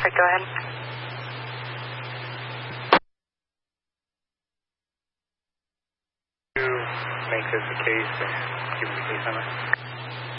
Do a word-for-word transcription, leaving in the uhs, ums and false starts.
Perfect, go ahead. You make this a case and give me the case number.